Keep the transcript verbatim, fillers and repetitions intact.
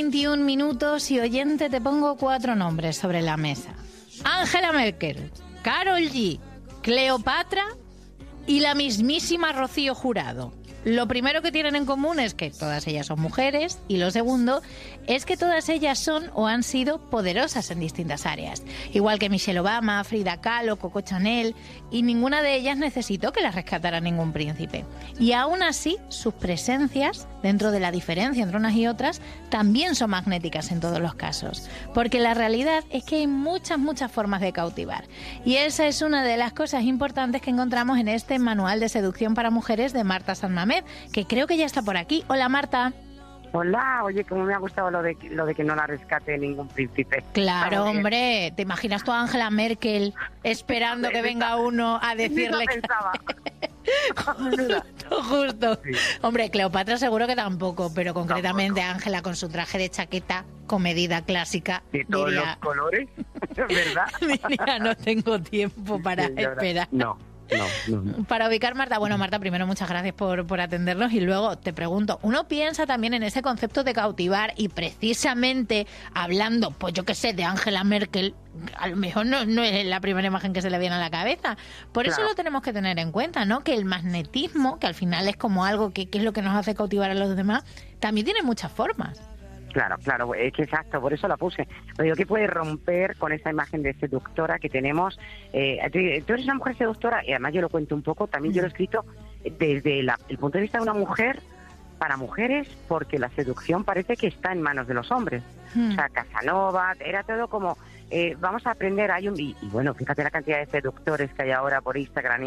veintiún minutos y, oyente, te pongo cuatro nombres sobre la mesa. Angela Merkel, Karol G, Cleopatra y la mismísima Rocío Jurado. Lo primero que tienen en común es que todas ellas son mujeres y lo segundo es que todas ellas son o han sido poderosas en distintas áreas. Igual que Michelle Obama, Frida Kahlo, Coco Chanel, y ninguna de ellas necesitó que las rescatara ningún príncipe. Y aún así, sus presencias, dentro de la diferencia entre unas y otras, también son magnéticas en todos los casos. Porque la realidad es que hay muchas, muchas formas de cautivar. Y esa es una de las cosas importantes que encontramos en este manual de seducción para mujeres de Marta San Mamés, que creo que ya está por aquí. Hola, Marta. Hola, oye, cómo me ha gustado lo de lo de que no la rescate ningún príncipe. Claro, hombre, ¿te imaginas tú a Angela Merkel esperando que venga uno a decirle que... Justo, justo. Sí. Hombre, Cleopatra seguro que tampoco, pero concretamente tampoco. Ángela con su traje de chaqueta comedida clásica. De todos diría, los colores, ¿verdad? Diría, no tengo tiempo para sí, esperar. No. No, no, no. Para ubicar, Marta, bueno, Marta, primero muchas gracias por, por atendernos y luego te pregunto, uno piensa también en ese concepto de cautivar y precisamente hablando, pues yo qué sé, de Angela Merkel, a lo mejor no, no es la primera imagen que se le viene a la cabeza. Por eso claro. Lo tenemos que tener en cuenta, ¿no? Que el magnetismo, que al final es como algo que, que es lo que nos hace cautivar a los demás, también tiene muchas formas. Claro, claro, es que exacto, por eso la puse. Digo, ¿qué puede romper con esa imagen de seductora que tenemos? Eh, tú eres una mujer seductora, y además yo lo cuento un poco, también yo lo he escrito desde la, el punto de vista de una mujer para mujeres, porque la seducción parece que está en manos de los hombres. Hmm. O sea, Casanova, era todo como, eh, vamos a aprender, hay un... Y, y bueno, fíjate la cantidad de seductores que hay ahora por Instagram